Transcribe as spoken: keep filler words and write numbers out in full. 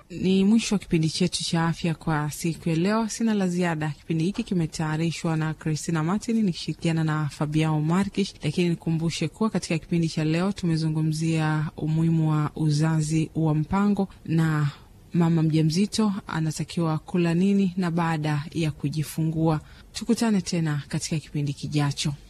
Ni mwisho wa kipindi chetu cha afya kwa siku ya leo. Sina la ziada. Kipindi hiki kimetayarishwa na Christina Martin nikishirikiana na Fabiao Markish, lakini nikumbushe kuwa katika kipindi cha leo tumezungumzia umuhimu wa uzazi wa mpango na mama mjamzito anatakiwa kula nini na baada ya kujifungua. Tukutane tena katika kipindi kijacho.